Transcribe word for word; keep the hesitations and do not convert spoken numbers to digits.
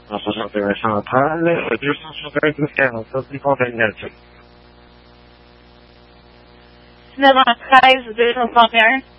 en soixante-et-un central, deux cent soixante-dix quarante-sept du Fontaine-Galtier. neuf cent treize, deux cent soixante et un.